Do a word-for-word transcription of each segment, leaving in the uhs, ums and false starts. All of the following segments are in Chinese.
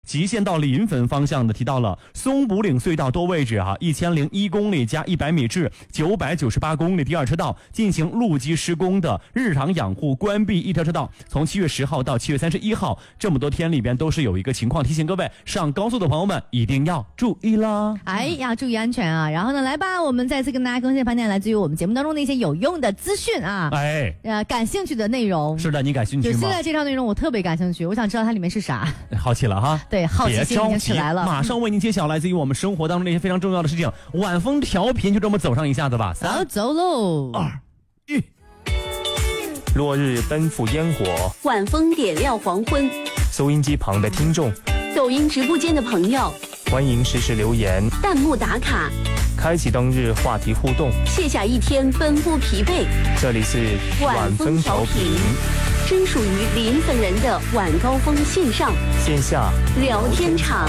极限到临汾方向的提到了松浦岭隧道多位置啊，一千零一公里加一百米至九百九十八公里第二车道进行路基施工的日常养护，关闭一条车道，从七月十号到七月三十一号，这么多天里边都是有一个情况，提醒各位上高速的朋友们一定要注意啦！ 哎，要注意安全啊！然后呢，来吧，我们再次跟大家更新盘点来自于我们节目当中的一些有用的资讯啊！ 哎， 呃，感兴趣的内容是的，你感兴趣吗？ 就现在这条内容我特别感兴趣，我想知道它里面是啥。 好奇了哈， 对，好奇心已经起来了， 马上为您揭晓来自于我们生活当中那些非常重要的事情。晚风调频，就这么走上一下子吧， 走走喽！ 二一， 落日奔赴烟火， 晚风点亮黄昏。 收音机旁的听众， 抖音直播间的朋友， 欢迎实时留言、 弹幕打卡， 开启当日话题互动， 卸下一天奔波疲惫。 这里是晚风调频，专属于临汾人的晚高峰线上线下聊天场。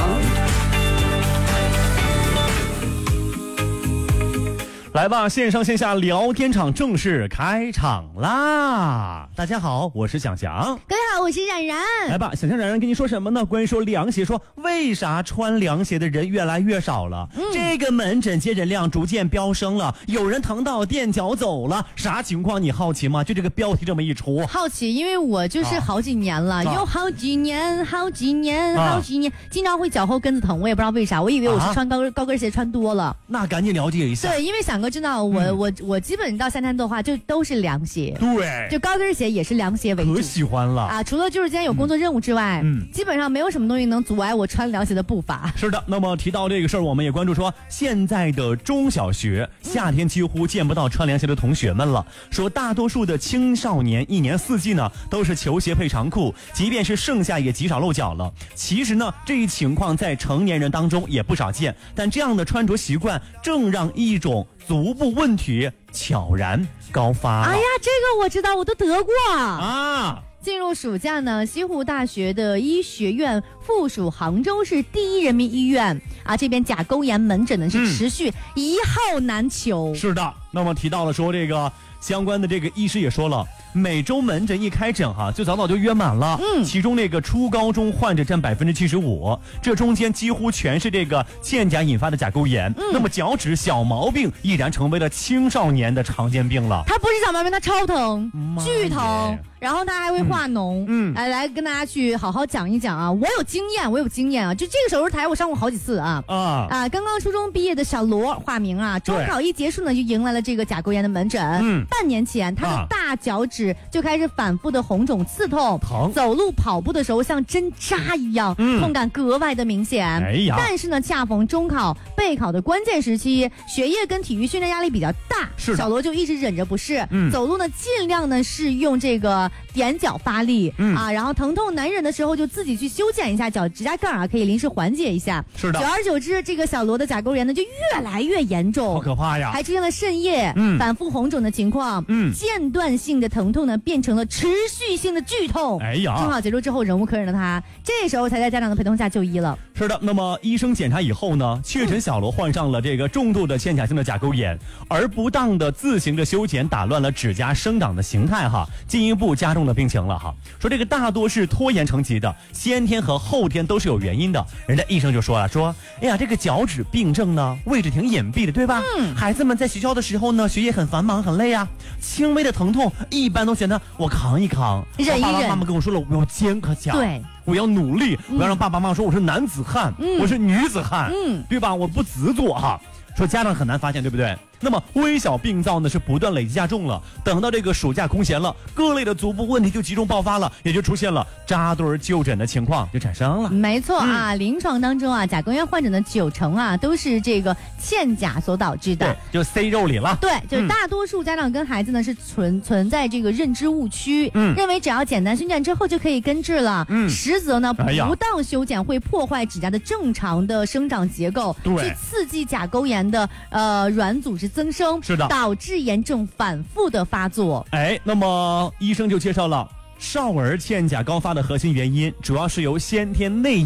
来吧，线上线下聊天场正式开场啦！大家好，我是想想。 各位好，我是冉冉。 来吧，想想冉冉跟你说什么呢？关于说凉鞋，说为啥穿凉鞋的人越来越少了？嗯、这个门诊接诊量逐渐飙升了，有人疼到垫脚走了，啥情况？你好奇吗？就这个标题这么一出， 好奇，因为我就是好几年了，啊、有好几年，好几年，啊、好几年，经常会脚后跟子疼，我也不知道为啥，我以为我是穿高跟、啊、高跟鞋穿多了。 那赶紧了解一下。 对，因为想哥知道我、嗯、我我基本到夏天的话就都是凉鞋， 对， 就高跟鞋也是凉鞋为主， 可喜欢了啊！除了就是今天有工作任务之外，嗯，基本上没有什么东西能阻碍我穿凉鞋的步伐。 是的，那么提到这个事儿，我们也关注说，现在的中小学夏天几乎见不到穿凉鞋的同学们了。说大多数的青少年一年四季呢都是球鞋配长裤，即便是盛夏也极少露脚了。其实呢，这一情况在成年人当中也不少见，但这样的穿着习惯正让一种足部问题悄然高发了。 哎呀，这个我知道，我都得过啊！ 进入暑假呢，西湖大学的医学院附属杭州市第一人民医院啊，这边甲沟炎门诊呢是持续一号难求。 嗯、是的，那么提到了说这个相关的这个医师也说了，每周门诊一开诊哈、啊，就早早就约满了。嗯，其中那个初高中患者占百分之七十五，这中间几乎全是这个嵌甲引发的甲沟炎。嗯，那么脚趾小毛病毅然成为了青少年的常见病了。 它不是小毛病，它超疼，巨疼。然后它还会化脓，嗯，来来跟大家去好好讲一讲啊！我有经验，我有经验啊！就这个手术台我上过好几次啊啊啊！刚刚初中毕业的小罗化名啊，中考一结束呢，就迎来了这个甲沟炎的门诊。嗯，半年前他的大脚趾就开始反复的红肿刺痛，疼，走路跑步的时候像针扎一样，嗯、痛感格外的明显。哎呀！但是呢，恰逢中考备考的关键时期，学业跟体育训练压力比较大，是小罗就一直忍着不适，嗯，走路呢尽量呢是用这个踮脚发力，嗯啊，然后疼痛难忍的时候就自己去修剪一下脚指甲盖啊，可以临时缓解一下。是的，久而久之，这个小罗的甲沟炎呢就越来越严重， 好可怕呀！ 还出现了渗液、嗯、反复红肿的情况，嗯，间断性的疼痛呢变成了持续性的剧痛。哎呀，中考结束之后忍无可忍的他，这时候才在家长的陪同下就医了。 是的，那么医生检查以后呢，确诊小罗患上了这个重度的嵌甲性的甲沟炎，而不当的自行的修剪打乱了指甲生长的形态哈，进一步加重了病情了哈。说这个大多是拖延成疾的，先天和后天都是有原因的。人家医生就说了，说哎呀，这个脚趾病症呢位置挺隐蔽的，对吧？嗯，孩子们在学校的时候呢，学业很繁忙很累啊，轻微的疼痛一般都选择我扛一扛， 忍一忍。 爸爸妈妈跟我说了，我要坚可强，对，我要努力，嗯、我要让爸爸妈妈说我是男子汉，嗯、我是女子汉，嗯，对吧？我不执着哈。说家长很难发现，对不对？那么微小病灶呢是不断累积加重了，等到这个暑假空闲了，各类的足部问题就集中爆发了，也就出现了扎堆就诊的情况就产生了。 没错啊，嗯、临床当中啊，甲沟炎患者的九成啊都是这个嵌甲所导致的， 就塞肉里了。 对，就是大多数家长跟孩子呢是存存在这个认知误区，嗯，认为只要简单修剪之后就可以根治了，嗯，实则呢不当修剪会破坏指甲的正常的生长结构，对，去刺激甲沟炎的呃软组织增生，是的，导致炎症反复的发作。 哎，那么医生就介绍了少儿嵌甲高发的核心原因，主要是由先天内因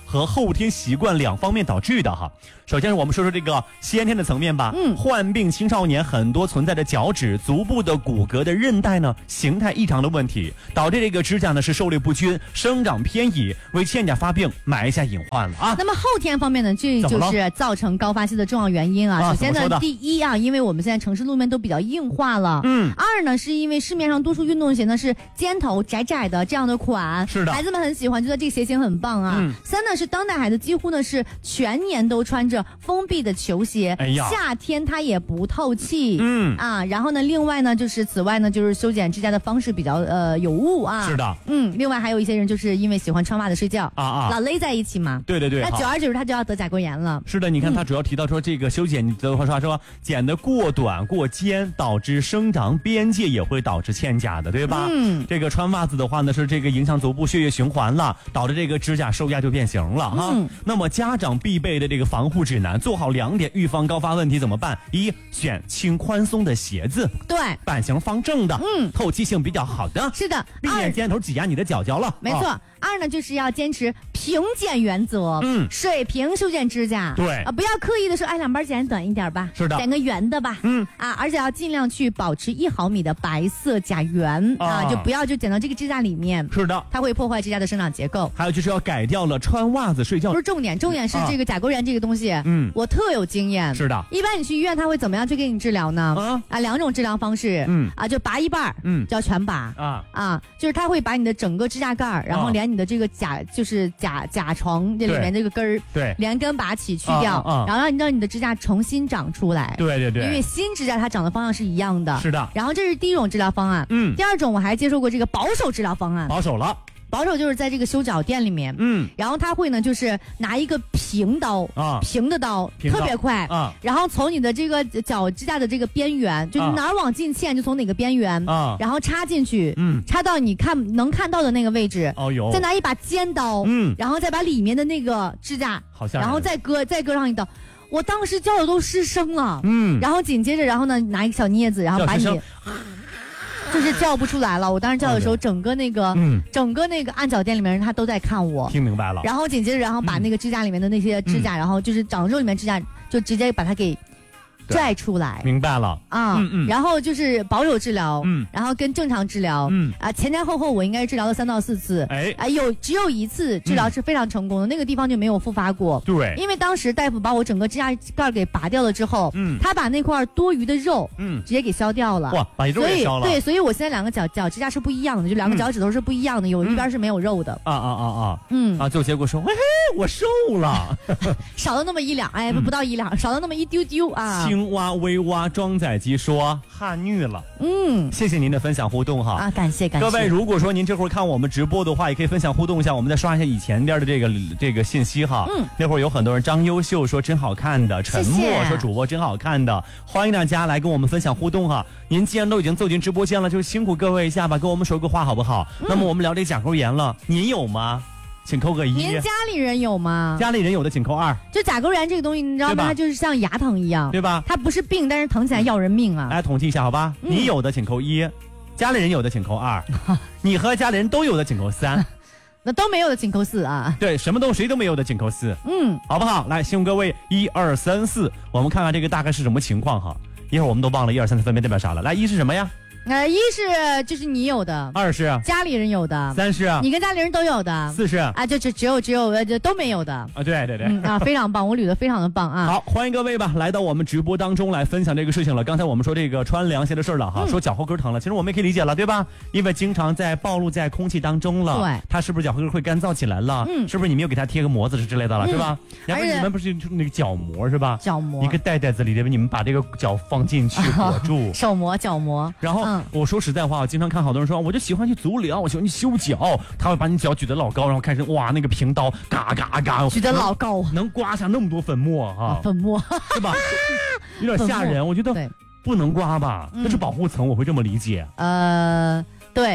和后天习惯两方面导致的哈。首先是我们说说这个先天的层面吧。嗯，患病青少年很多存在着脚趾、足部的骨骼的韧带呢形态异常的问题，导致这个指甲呢是受力不均、生长偏移，为嵌甲发病埋下隐患了啊。 那么后天方面呢，这就是造成高发期的重要原因啊。啊首先呢，第一啊，因为我们现在城市路面都比较硬化了。嗯。二呢，是因为市面上多数运动鞋呢是尖头窄窄的这样的款， 是的， 孩子们很喜欢，觉得这个鞋型很棒啊。嗯。三呢是当代孩子几乎呢是全年都穿着封闭的球鞋，哎呀，夏天它也不透气。嗯啊，然后呢，另外呢就是此外呢就是修剪指甲的方式比较呃有误啊。 是的。 嗯，另外还有一些人就是因为喜欢穿袜子睡觉啊啊， 老勒在一起嘛。 对对对。 那久而久之他就要得甲沟炎了。 是的，你看他主要提到说这个修剪的话说说剪得过短过尖，导致生长边界也会导致嵌甲的，对吧？嗯。这个穿袜子的话呢是这个影响足部血液循环了，导致这个指甲受压就变形了哈。嗯。那么家长必备的这个防护指南，做好两点预防高发问题怎么办？一，选轻宽松的鞋子， 对， 版型方正的，嗯，透气性比较好的， 是的， 避免尖头挤压你的脚脚了。 没错。啊二呢，就是要坚持平剪原则，嗯，水平修剪指甲， 对啊，不要刻意的说，哎，两边剪短一点吧， 是的， 剪个圆的吧，嗯啊，而且要尽量去保持一毫米的白色甲缘 啊, 啊，就不要就剪到这个指甲里面， 是的， 它会破坏指甲的生长结构。 还有就是要改掉了穿袜子睡觉， 不是重点，重点是这个甲沟炎这个东西，嗯，我特有经验， 是的， 一般你去医院他会怎么样去给你治疗呢？啊啊，两种治疗方式，嗯啊，就拔一半，嗯，叫全拔啊啊，就是他会把你的整个指甲盖，然后连你的这个甲。就是甲甲床这里面这个根儿， 对， 连根拔起去掉，啊啊、然后让你让你的指甲重新长出来。 对对对， 因为新指甲它长的方向是一样的。 是的。 然后这是第一种治疗方案。嗯。第二种我还接受过这个保守治疗方案。 保守了。 保守就是在这个修脚店里面，嗯，然后他会呢，就是拿一个平刀啊，平的刀，特别快啊，然后从你的这个脚指甲的这个边缘，就是哪儿往进嵌就从哪个边缘啊，然后插进去，嗯，插到你看能看到的那个位置，哦有，再拿一把尖刀，嗯，然后再把里面的那个指甲， 好像， 然后再割再割上一刀。我当时叫的都失声了，嗯，然后紧接着，然后呢，拿一个小镊子，然后把你。就是叫不出来了，我当时叫的时候，整个那个，嗯，整个那个按脚店里面人他都在看我， 听明白了。 然后紧接着，然后把那个指甲里面的那些指甲，嗯、然后就是长肉里面指甲，就直接把它给拽出来。 明白了啊，嗯嗯。然后就是保守治疗，嗯，然后跟正常治疗，嗯啊，前前后后我应该是治疗了三到四次，哎，啊有只有一次治疗是非常成功的，嗯、那个地方就没有复发过。 对， 因为当时大夫把我整个指甲盖给拔掉了之后，嗯，他把那块多余的肉，嗯，直接给削掉了。 哇，把肉给削了。 对，所以我现在两个脚脚指甲是不一样的，就两个脚趾头是不一样的，有一边是没有肉的。 啊啊啊啊，嗯啊，就结果说，嘿嘿，我瘦了， 少了那么一两，哎，不到一两，少了那么一丢丢啊。 青蛙微蛙。装载机说汗虐了，嗯，谢谢您的分享互动哈啊，感谢感谢各位。如果说您这会儿看我们直播的话，也可以分享互动一下，我们再刷一下以前边的这个这个信息哈。嗯，那会儿有很多人，张优秀说真好看的，沉默说主播真好看的，欢迎大家来跟我们分享互动哈。您既然都已经走进直播间了，就辛苦各位一下吧，跟我们说个话好不好？嗯、那么我们聊这甲沟炎了，您有吗？请扣个一。 您家里人有吗？ 家里人有的请扣二。 就甲沟炎这个东西，你知道吗？它就是像牙疼一样， 对吧？ 它不是病，但是疼起来要人命啊！ 来统计一下，好吧？嗯、你有的请扣一，家里人有的请扣二，你和家里人都有的请扣三， 那都没有的请扣四啊！ 对，什么都谁都没有的请扣四，嗯，好不好？来，希望各位一二三四，我们看看这个大概是什么情况哈。一会儿我们都忘了一二三四分别代表啥了。来，一是什么呀？ 呃，一是就是你有的， 二是家里人有的， 三是你跟家里人都有的， 四是啊，就只只有只有呃就都没有的啊，对对对、 嗯、啊，非常棒，我捋的非常的棒啊。 好，欢迎各位吧，来到我们直播当中来分享这个事情了。刚才我们说这个穿凉鞋的事了哈，嗯、说脚后跟疼了，其实我们也可以理解了，对吧？因为经常在暴露在空气当中了， 对， 它是不是脚后跟会干燥起来了？嗯，是不是你没有给它贴个膜子之类的了，嗯、是吧？要不然你们不是那个脚膜是吧？ 脚膜， 一个袋袋子里边，你们把这个脚放进去裹住， 手膜、脚膜。 然后、嗯、我说实在话，我经常看好多人说，我就喜欢去足疗，我喜欢去修脚，他会把你脚举得老高，然后开始哇那个平刀嘎嘎嘎举得老高， 能刮下那么多粉末哈、啊， 粉末是吧？有点吓人，我觉得不能刮吧，那是保护层，我会这么理解。 呃，对。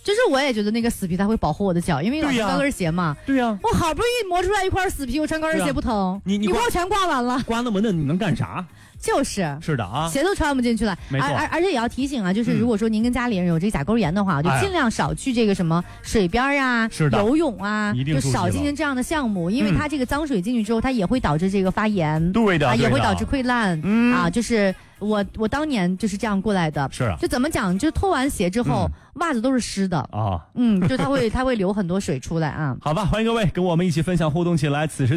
就是我也觉得那个死皮它会保护我的脚，因为老穿高跟鞋嘛。 对呀、啊， 我好不容易磨出来一块死皮，我穿高跟鞋不疼。啊、 你你你给我全刮完了， 刮那么嫩，你能干啥？ 就是是的啊， 鞋都穿不进去了。 没错， 而而且也要提醒啊，就是如果说您跟家里人有这个甲沟炎的话，嗯、就尽量少去这个什么水边啊、游泳啊，就少进行这样的项目，因为它这个脏水进去之后，它也会导致这个发炎， 对的， 啊，也会导致溃烂，嗯啊，就是我我当年就是这样过来的， 是啊， 就怎么讲，就脱完鞋之后，嗯、袜子都是湿的啊，嗯，就它会它会流很多水出来啊。 好吧，欢迎各位跟我们一起分享互动起来，此时。